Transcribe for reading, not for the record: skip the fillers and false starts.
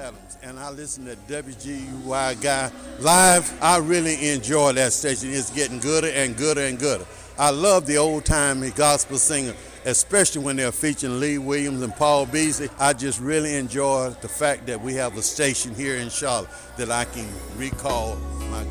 Adams, and I listen to WGUY Guy live. I really enjoy that station. It's getting gooder and gooder and gooder. I love the old-time gospel singer, especially when they're featuring Lee Williams and Paul Beasley. I just really enjoy the fact that we have a station here in Charlotte that I can recall my